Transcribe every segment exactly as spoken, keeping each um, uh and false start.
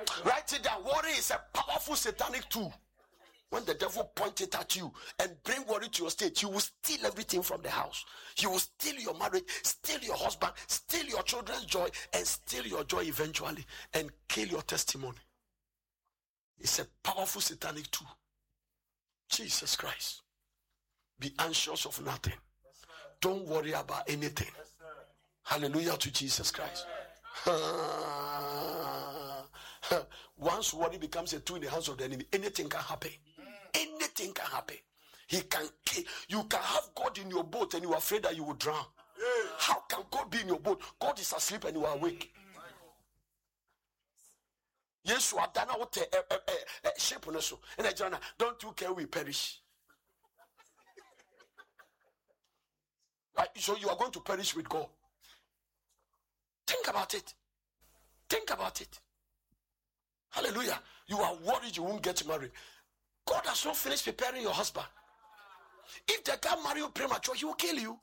Write it down. Worry is a powerful satanic tool. When the devil points it at you and bring worry to your state, he will steal everything from the house. He will steal your marriage, steal your husband, steal your children's joy, and steal your joy eventually, and kill your testimony. It's a powerful satanic tool. Jesus Christ. Be anxious of nothing. Don't worry about anything. Hallelujah to Jesus Christ. Once worry becomes a tool in the hands of the enemy, anything can happen. Anything can happen. He can. You can have God in your boat and you are afraid that you will drown. How can God be in your boat? God is asleep and you are awake. Yes, you are done out a ship on us. And I join. Don't you care we perish? Right? So you are going to perish with God. Think about it. Think about it. Hallelujah. You are worried you won't get married. God has not finished preparing your husband. If the guy marry you premature, he will kill you.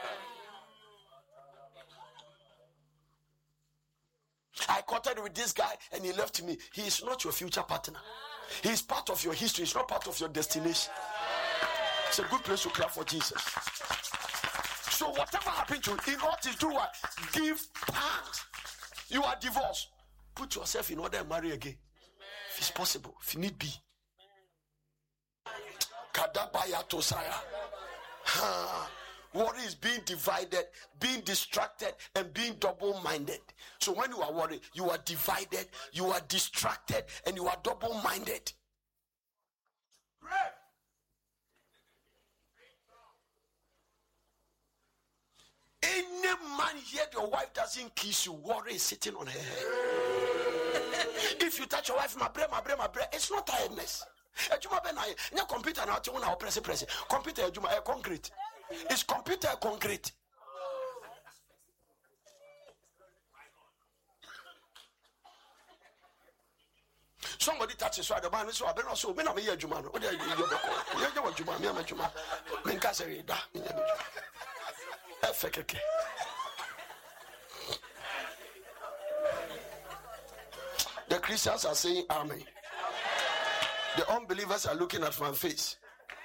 I caught with this guy and he left me. He is not your future partner. He is part of your history. He's not part of your destination. It's a good place to clap for Jesus. So whatever happened to you, in order to do what? Give thanks. You are divorced. Put yourself in order and marry again. If it's possible. If need be. Kadabaya Tosaya. Worry is being divided, being distracted, and being double-minded. So when you are worried, you are divided, you are distracted, and you are double-minded. Any man here, your wife doesn't kiss you, worry is sitting on her head. If you touch your wife, my brain, my brain, my brain, it's not tiredness. Computer now, press it, press it. Computer, concrete. It's computer concrete. Somebody touches so the man is so I don't so when I'm here Juma. What are you you Juma? Me am Juma. Men ka say da. Efekeke. The Christians are saying amen. The unbelievers are looking at my face.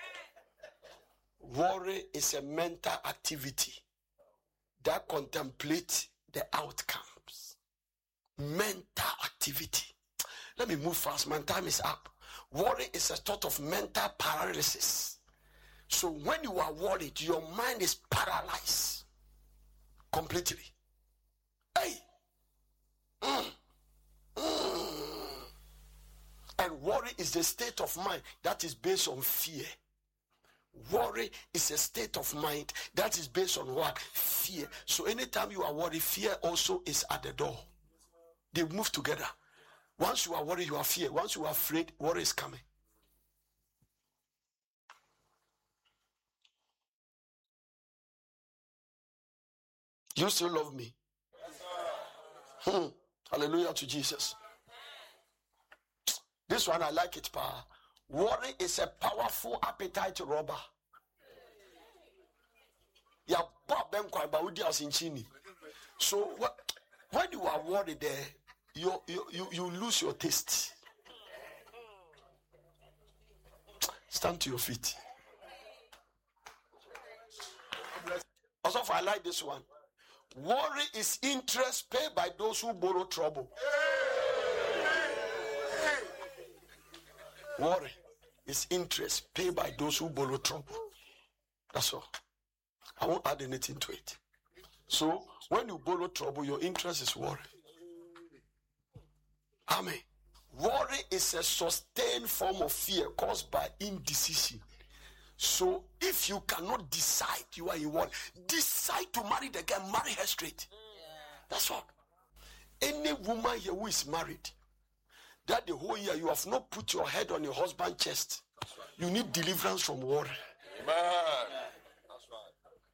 Worry is a mental activity that contemplates the outcomes. Mental activity. Let me move fast. My time is up. Worry is a sort of mental paralysis. So when you are worried, your mind is paralyzed completely. Hey. Mm. Mm. And worry is the state of mind that is based on fear. Worry is a state of mind that is based on what? Fear. So anytime you are worried, fear also is at the door. They move together. Once you are worried, you are fear. Once you are afraid, worry is coming. You still love me? Hmm. Hallelujah to Jesus. This one I like it, pa. Worry is a powerful appetite robber. So what, when you are worried there, you, you, you, you lose your taste. Stand to your feet. Also, I like this one. Worry is interest paid by those who borrow trouble. Worry is interest paid by those who borrow trouble. That's all. I won't add anything to it. So, when you borrow trouble, your interest is worry. Amen. Worry is a sustained form of fear caused by indecision. So, if you cannot decide, you are in worry. Decide to marry the girl, marry her straight. That's all. Any woman here who is married, that the whole year you have not put your head on your husband's chest, you need deliverance from worry. Amen. That's right.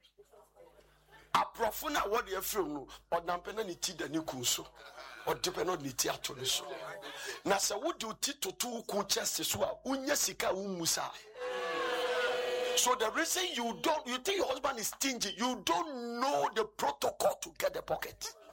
Aprofuna what you feel no, or nampena ni ti da ni kunso, or depend ni ti atoni so. Na se wo di ti to to ku chest so a unya sika umusa. So the reason you don't, you think your husband is stingy, you don't know the protocol to get the pocket.